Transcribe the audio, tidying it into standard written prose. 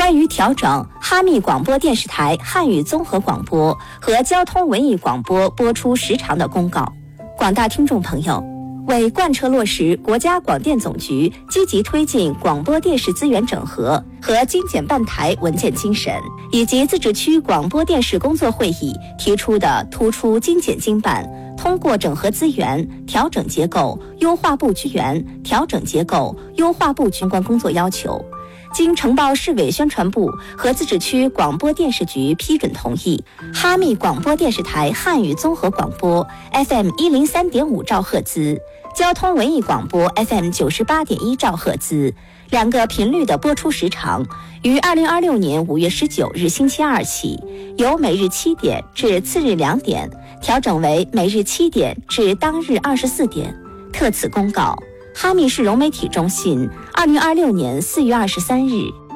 关于调整哈密广播电视台汉语综合广播和交通文艺广播播出时长的公告。广大听众朋友，为贯彻落实国家广电总局积极推进广播电视资源整合和精简办台文件精神，以及自治区广播电视工作会议提出的突出精简精办、通过整合资源、调整结构、优化布局源、调整结构、优化布局相关工作要求，经呈报市委宣传部和自治区广播电视局批准同意，哈密广播电视台汉语综合广播 FM 103.5兆赫兹、交通文艺广播 FM 98.1兆赫兹两个频率的播出时长，于2026年5月19日星期二起，由每日7点至次日2点调整为每日7点至当日24点。特此公告，哈密市融媒体中心2026年4月23日。